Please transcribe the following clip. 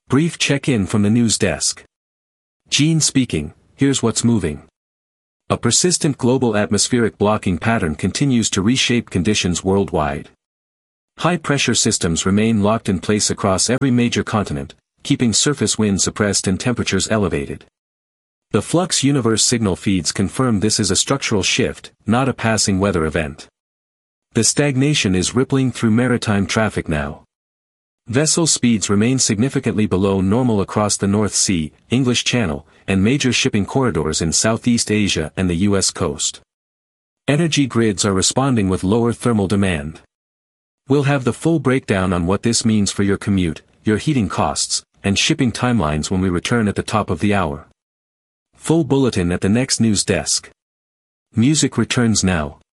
Brief check-in from the news desk. Gene speaking, here's what's moving. A persistent global atmospheric blocking pattern continues to reshape conditions worldwide. High-pressure systems remain locked in place across every major continent, keeping surface winds suppressed and temperatures elevated. The Flux Universe signal feeds confirm this is a structural shift, not a passing weather event. The stagnation is rippling through maritime traffic now. Vessel speeds remain significantly below normal across the North Sea, English Channel, and major shipping corridors in Southeast Asia and the U.S. coast. Energy grids are responding with lower thermal demand. We'll have the full breakdown on what this means for your commute, your heating costs, and shipping timelines when we return at the top of the hour. Full bulletin at the next news desk. Music returns now.